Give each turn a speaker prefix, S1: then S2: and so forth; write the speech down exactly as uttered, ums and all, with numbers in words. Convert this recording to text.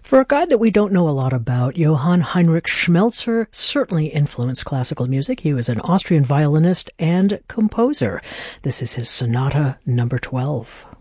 S1: For a guy that we don't know a lot about, Johann Heinrich Schmelzer certainly influenced classical music. He was an Austrian violinist and composer. This is his Sonata number twelve.